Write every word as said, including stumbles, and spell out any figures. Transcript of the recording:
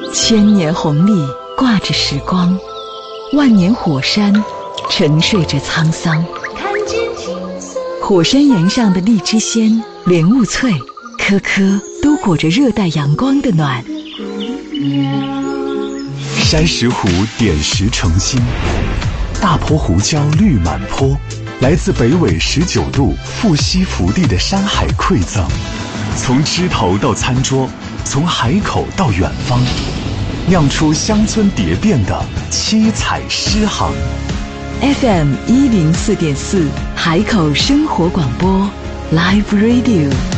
千年红历挂着时光，万年火山沉睡着沧桑。 看见金色火山岩上的荔枝鲜、莲雾脆，颗颗都裹着热带阳光的暖。 山石湖点石成金，大坡胡椒绿满坡，来自北纬十九度富硒福地的山海馈赠，从枝头到餐桌，从海口到远方，酿出乡村蝶变的七彩诗行。 F M 一零四点四海口生活广播 Live Radio。